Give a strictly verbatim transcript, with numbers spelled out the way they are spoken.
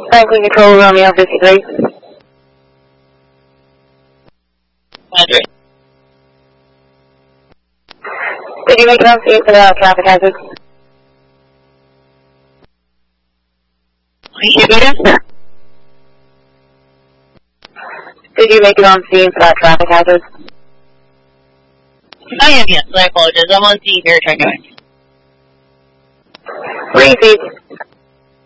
Franklin Control, Romeo fifty-three. Roger. Did you make it on scene for the traffic hazard? Excuse me again? Did you make it on scene for that traffic hazard? I am, yes. I apologize. I'm on scene here trying to... Repeat.